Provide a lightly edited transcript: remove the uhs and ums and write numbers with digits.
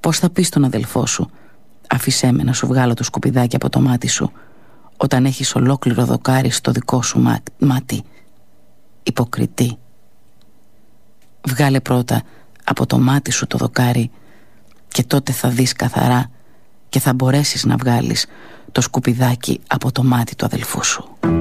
Πώς θα πεις στον αδελφό σου «Αφήσέ με να σου βγάλω το σκουπιδάκι από το μάτι σου», όταν έχεις ολόκληρο δοκάρι στο δικό σου μάτι? Υποκριτή. Βγάλε πρώτα από το μάτι σου το δοκάρι και τότε θα δεις καθαρά και θα μπορέσεις να βγάλεις το σκουπιδάκι από το μάτι του αδελφού σου.